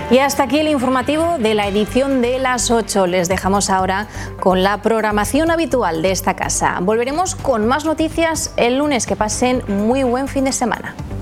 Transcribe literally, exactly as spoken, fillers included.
Y hasta aquí el informativo de la edición de las ocho. Les dejamos ahora con la programación habitual de esta casa. Volveremos con más noticias el lunes. Que pasen muy buen fin de semana.